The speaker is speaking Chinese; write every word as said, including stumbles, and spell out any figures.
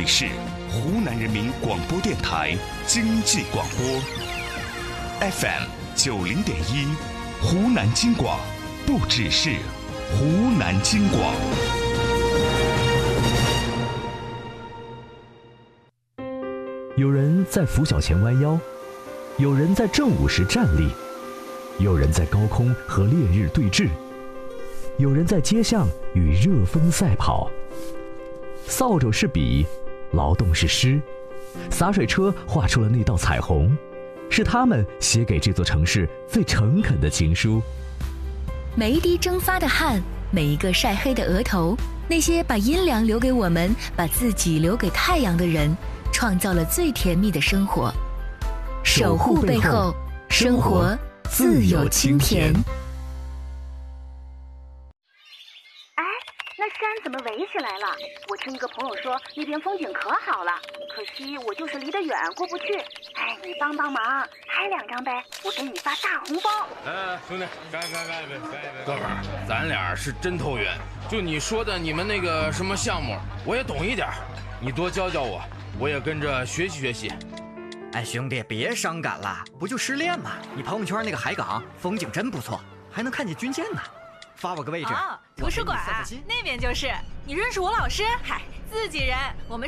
里是湖南人民广播电台经济广播 F M 九零点一，湖南经广，不只是湖南经广。 有人在拂晓前弯腰，有人在正午时站立，有人在高空和烈日对峙，有人在街巷与热风赛跑。扫帚是笔，劳动是诗，洒水车画出了那道彩虹，是他们写给这座城市最诚恳的情书。 每一滴蒸发的汗，每一个晒黑的额头，那些把阴凉留给我们，把自己留给太阳的人，创造了最甜蜜的生活。守护背后，生活自有清甜。 那山怎么围起来了？我听一个朋友说那边风景可好了，可惜我就是离得远过不去。哎，你帮帮忙，拍两张呗，我给你发大红包。 哎，兄弟，干干干呗！哥们儿，咱俩是真投缘。就你说的你们那个什么项目，我也懂一点，你多教教我，我也跟着学习学习。 哎，兄弟，别伤感了，不就失恋吗？你朋友圈那个海港风景真不错，还能看见军舰呢。发我个位置。 哦，图书馆那边就是。你认识我老师？嗨，自己人，我们